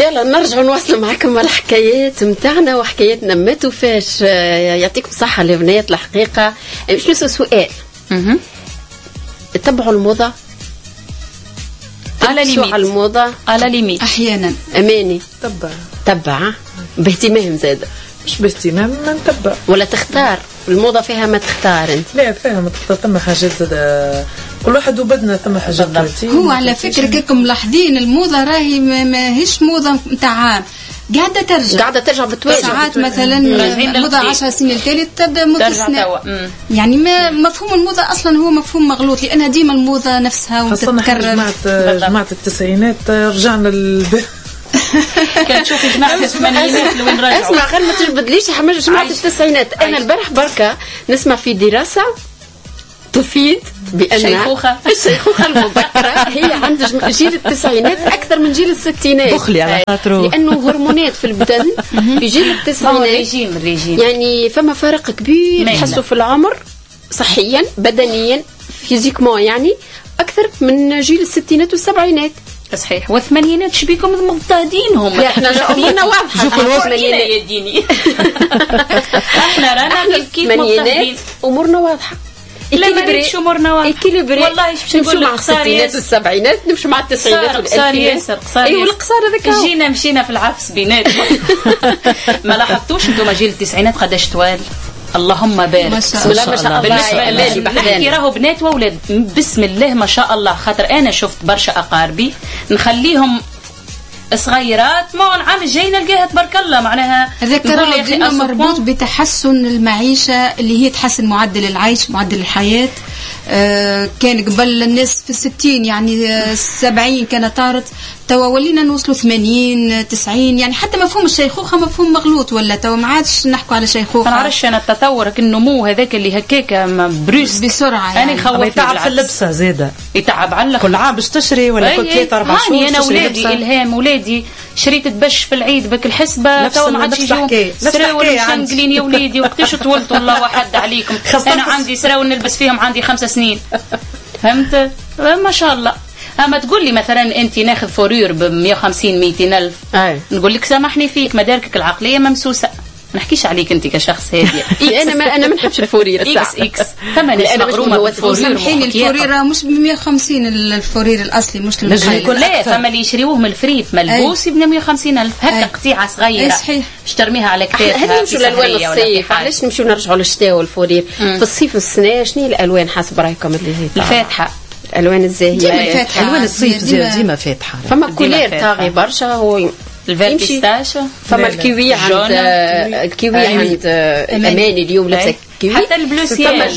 يلا نرجع نواصل معكم الحكايات متاعنا وحكاياتنا ما توفاش. يعطيكم صحة البنات. الحقيقة مش نسأل سؤال، تتبعوا الموضة على ليميت، الموضة على ليميت أحيانا. أماني تبع باهتمام زادة، مش باهتمام ما نتبع ولا تختار الموضة فيها ما تختار انت؟ لا فيها ما تختار، ثم حاجات زادة كل واحد وبدنا، ثم حاجات هو على فكرة كيكم ملاحظين الموضة راهي ما هيش موضة متاع عام، قاعدة ترجع بالتوالي. ساعات مثلا موضة 10 سنين التالي تبدا موضة سنة، يعني ما مفهوم الموضة اصلا هو مفهوم مغلوط، لانها ديما الموضة نفسها وتتكرر. جماعة التسعينات رجعنا كان تشوفي جماعة الثمانينات لوين رجعوا. اسمع غير ما تجبدليش حماجة جماعة التسعينات. انا البارح بركة نسمع في دراسة تفيد بأن الشيخوخة المبكرة هي عند جيل التسعينات أكثر من جيل الستينات. بخلي على خاطره، لأنه هرمونات في البدن في جيل التسعينات يعني فما فرق كبير تحسوا في العمر صحيا بدنيا فيزيكمون، يعني أكثر من جيل الستينات والسبعينات. صحيح. والثمانينات شبيكم مضطهدين هم. احنا امورنا واضحه. شوفوا الثمانينات يا ديني. احنا رانا كيف مضطهدين، امورنا واضحه. لا ما نمشي امورنا واضحه والله. باش نقول مع الستينات والسبعينات، نمشي مع التسعينات والالفينات. ايوا والقصار هذاك مشينا في العفس بيناتنا. ما لاحظتوش انتم جيل التسعينات قداش طوال؟ اللهم بارك. بسم الله ما شاء الله. نحكي راهو بنات واولاد بسم الله ما شاء الله. خاطر انا شفت برشا اقاربي نخليهم صغيرات ما عام جاي نلقاها تبارك الله، معناها هذاك راهو مربوط بتحسن المعيشه اللي هي تحسن معدل العيش، معدل الحياه. كان قبل الناس في 60 يعني 70 كانت طارت، توا ولينا نوصلوا 80 90. يعني حتى مفهوم الشيخوخه مفهوم مغلوط، ولا توا ما عادش نحكوا على شيخوخه. ما نعرفش انا التطور النمو هذاك اللي هكاك بروس بسرعه يعني. انا خوفني يتعب في اللبسه زاده، يتعب على كل عام باش تشري ولا كل 3 4 شهور. انا ولادي الهام ولادي شريت تبش في العيد بك الحسبه توا ما عادش يجوا سراول مشنقلين يا وليدي. وقتاش طولتوا الله وحد عليكم. انا عندي سراول نلبس فيهم عندي 5 سنين، فهمت؟ ما شاء الله. اما تقول لي مثلا انت ناخذ فورير ب 150 200 الف، نقول لك سامحني فيك مداركك العقليه ممسوسه. ما نحكيش عليك انت كشخص هادي. انا ما نحبش الفورير اكس ثمن مغرومه بالفورير. سامحيني الفورير مش ب 150 الفورير الاصلي مش المخيل. لا فما اللي يشريوه من الفريف ملبوس ب 150 الف هكا قطيعه صغيره. صحيح. باش ترميها على كتافها. هذه نمشوا للالوان الصيف، علاش نمشوا نرجعوا للشتاء والفورير في الصيف والسنه؟ شنو الالوان حسب رايكم اللي هي الفاتحه؟ الالوان الزاهيه، الوان الصيف ديما فاتحه. فما كولير طاغي برشا. هو الفيربيستاش، فما الكيوي عند الكيوي عند الاماني اليوم لابسه كيوي. حتى البلو سيال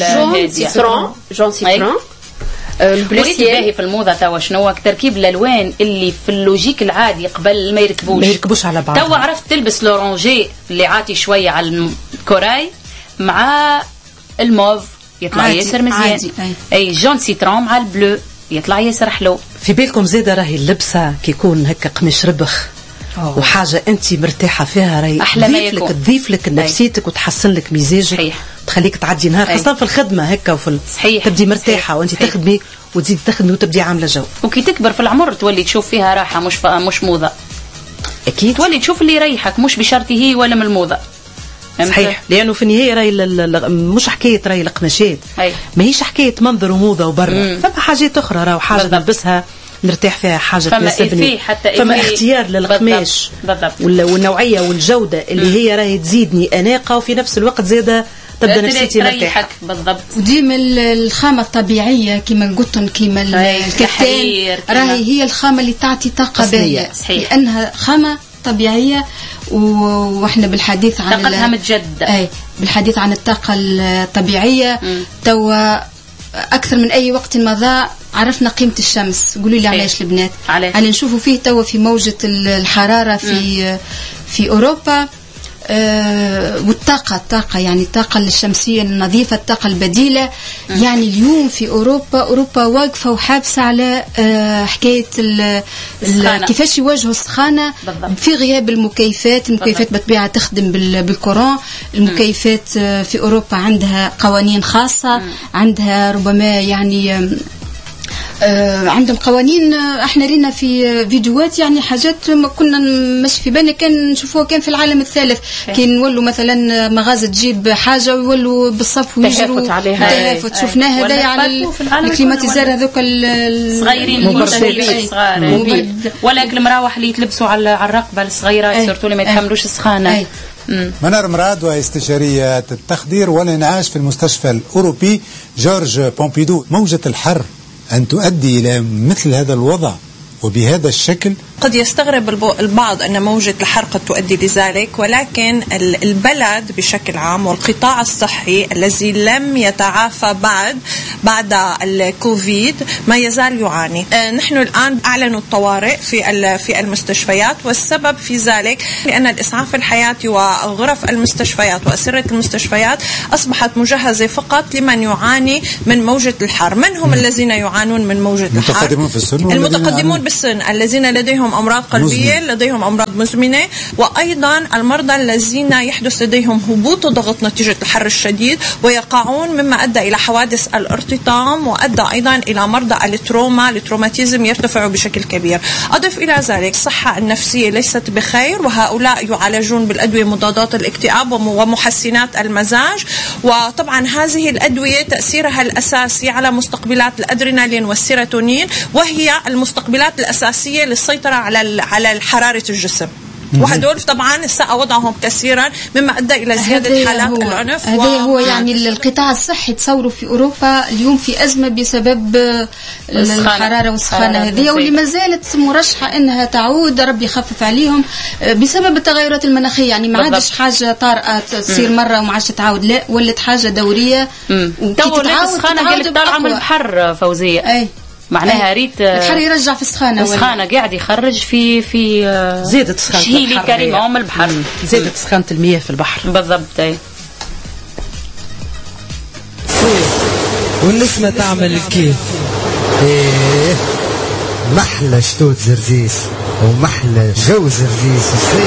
جون سيترون البلو سيال. في الموضه توا شنو تركيب الالوان اللي في اللوجيك العادي قبل ما يركبوش على بعض. توا عرفت تلبس لورانجي اللي عاطي شويه على الكوراي مع الموف يطلع ياسر مزيان. اي جون سيترون مع البلو يطلع ياسر حلو. في بالكم زاده راهي اللبسه كي يكون هكا قميش ربخ وحاجه انت مرتاحه فيها، راهي تضيف لك نفسيتك وتحسن لك مزاجك، تخليك تعدي نهار خاصه في الخدمه هكا وفي تبدي مرتاحه وانت تخدمي وتزيد تخدمي وتبدي عامله جو. وكي تكبر في العمر تولي تشوف فيها راحه مش موضه. اكيد تولي تشوف اللي يريحك مش بشرط هي ولا من الموضه. صحيح. لانه في النهايه راهي مش حكايه راهي القماشات ماهيش حكايه منظر وموضه وبرا. فما حاجات اخرى راهو حاجه نلبسها نرتاح فيها، حاجه تناسبني. فما اختيار للقماش والنوعيه والجوده اللي هي راهي تزيدني اناقه وفي نفس الوقت زاده تبدا نفسيتي مرتاحه. بالضبط. وديما الخامه الطبيعيه كما القطن كيما الكتان راهي هي الخامه اللي تعطي طاقه باهيه، لانها خامه طبيعيه. واحنا بالحديث عن طاقتها متجدده. بالحديث عن الطاقه الطبيعيه توا اكثر من اي وقت مضى عرفنا قيمه الشمس. قولوا لي علاش البنات؟ على نشوفوا فيه توا في موجه الحراره في اوروبا. والطاقة يعني الطاقة الشمسية النظيفة، الطاقة البديلة. يعني اليوم في أوروبا واقفة وحابسة على حكاية كيفاش يواجهوا السخانة في غياب المكيفات بطبيعة تخدم بالكورون. المكيفات في أوروبا عندها قوانين خاصة، عندها ربما يعني عندهم قوانين. احنا رينا في فيديوهات يعني حاجات ما كنا مش في بالنا كان نشوفوها كان في العالم الثالث. كي نولوا مثلا مغازة تجيب حاجه ويولوا بالصف ويجروا تهافت. شفناه هذايا على الكليماتيزار هذوك الصغيرين الصغار ولا المراوح اللي يتلبسوا على الرقبه الصغيره صرتوا اللي ما يتحملوش السخانه. منار مراد واستشارية التخدير والإنعاش في المستشفى الأوروبي جورج بومبيدو. موجة الحر أن تؤدي إلى مثل هذا الوضع وبهذا الشكل؟ قد يستغرب البعض أن موجة الحر قد تؤدي لذلك، ولكن البلد بشكل عام والقطاع الصحي الذي لم يتعافى بعد الكوفيد ما يزال يعاني. نحن الآن أعلنوا الطوارئ في المستشفيات، والسبب في ذلك لأن الإسعاف الحياتي وغرف المستشفيات وأسرة المستشفيات أصبحت مجهزة فقط لمن يعاني من موجة الحر. من هم الذين يعانون من موجة الحر؟ المتقدمون في السن، المتقدمون بالسن الذين لديهم أمراض قلبية لديهم أمراض مزمنة، وأيضا المرضى الذين يحدث لديهم هبوط ضغط نتيجة الحر الشديد ويقعون، مما أدى إلى حوادث الارتطام وأدى أيضا إلى مرضى التروماتيزم يرتفع بشكل كبير. أضف إلى ذلك الصحة النفسية ليست بخير، وهؤلاء يعالجون بالأدوية مضادات الاكتئاب ومحسنات المزاج. وطبعا هذه الأدوية تأثيرها الأساسي على مستقبلات الأدرينالين والسيروتونين، وهي المستقبلات الأساسية للسيطرة على حرارة الجسم. وهدول طبعا ساء وضعهم كثيرا مما ادى الى زياده حالات العنف. هذا هو يعني القطاع الصحي تصوروا في اوروبا اليوم في ازمه بسبب الحراره والسخانه هذه، واللي ما زالت مرشحه انها تعود. ربي يخفف عليهم بسبب التغيرات المناخيه. يعني ما عادش حاجه طارئه تصير مره وما عادش تعاود، لا ولت حاجه دوريه. وكي السخانه قالت طالعه من البحر فوزيه. معناها ريت البحر يرجع في السخانه قاعد يخرج في زادت سخانه شهيلي كريمه من البحر، زادت سخانه المياه في البحر بالضبط. والنسمه تعمل كيف محلى شتوت زرزيس ومحلى جو زرزيس.